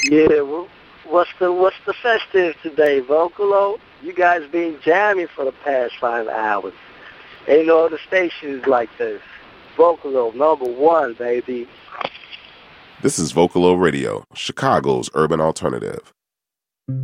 Yeah, well, what's the festive today, Vocalo? You guys been jamming for the past 5 hours. Ain't no other stations like this. Vocalo, #1, baby. This is Vocalo Radio, Chicago's urban alternative.